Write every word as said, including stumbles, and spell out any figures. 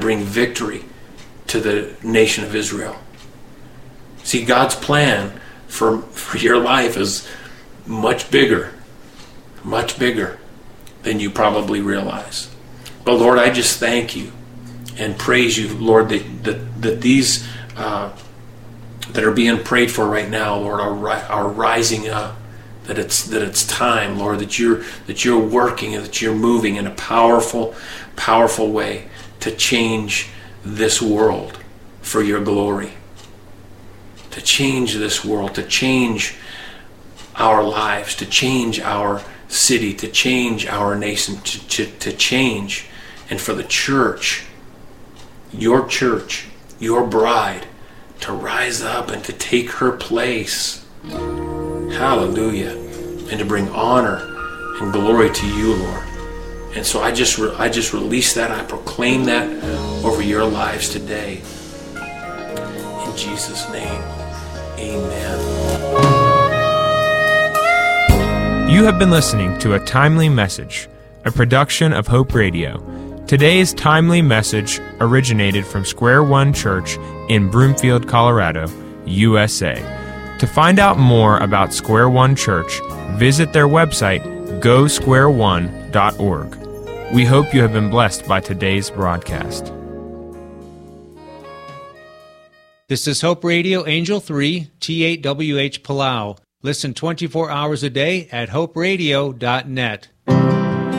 bring victory to the nation of Israel. See, God's plan for, for your life is much bigger, much bigger than you probably realize. But Lord, I just thank you and praise you, Lord, that that, that these uh, that are being prayed for right now, Lord, are ri- are rising up. That it's that it's time, Lord, that you're that you're working and that you're moving in a powerful, powerful way to change this world for your glory. To change this world, to change our lives, to change our city, to change our nation, to, to, to change, and for the church, your church, your bride, to rise up and to take her place. Hallelujah. And to bring honor and glory to you, Lord. And so I just re- I just release that. I proclaim that over your lives today. In Jesus' name, amen. You have been listening to A Timely Message, a production of Hope Radio. Today's timely message originated from Square One Church in Broomfield, Colorado, U S A. To find out more about Square One Church, visit their website, go square one dot org. We hope you have been blessed by today's broadcast. This is Hope Radio Angel three, T eight W H Palau. Listen twenty-four hours a day at hope radio dot net.